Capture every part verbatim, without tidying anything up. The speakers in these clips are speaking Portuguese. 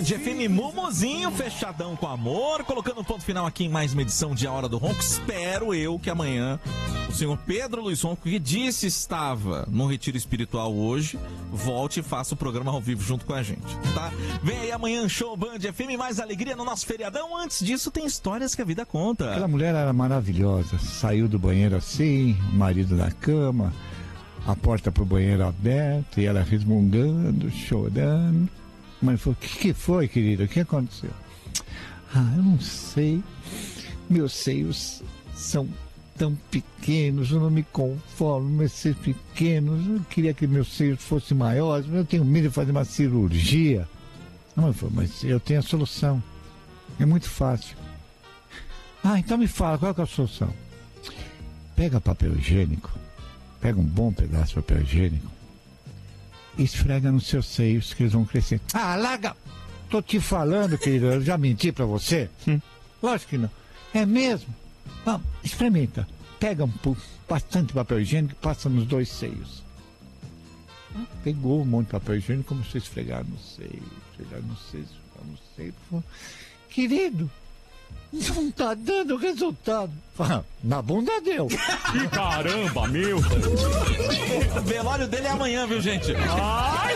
F M Mumuzinho, fechadão com amor, colocando um ponto final aqui em mais uma edição de A Hora do Ronco. Espero eu que amanhã o senhor Pedro Luiz Ronco, que disse estava no retiro espiritual hoje, volte e faça o programa ao vivo junto com a gente, tá? Vem aí amanhã, show Band F M, mais alegria no nosso feriadão. Antes disso, tem histórias que a vida conta. Aquela mulher era maravilhosa, saiu do banheiro assim, o marido na cama, a porta pro banheiro aberta, e ela resmungando, chorando. Mas falou, o que, que foi, querida? O que aconteceu? Ah, eu não sei. Meus seios são tão pequenos, eu não me conformo, meus seios pequenos. Eu queria que meus seios fossem maiores, mas eu tenho medo de fazer uma cirurgia. Não, falou, mas eu tenho a solução. É muito fácil. Ah, então me fala, qual é, que é a solução? Pega papel higiênico, pega um bom pedaço de papel higiênico, esfrega nos seus seios que eles vão crescer. Ah, larga! Tô te falando, querido, eu já menti pra você? Hum. Lógico que não. É mesmo? Vamos, experimenta. Pega um, bastante papel higiênico e passa nos dois seios. Ah, pegou um monte de papel higiênico e começou a esfregar no seio, esfregar no seio, esfregar no seio. Falou, querido, não tá dando resultado. Na bunda deu. Que caramba, meu. O velório dele é amanhã, viu, gente? Ai.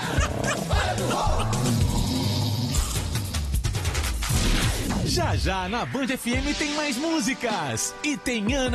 Já já na Band F M tem mais músicas. E tem Ana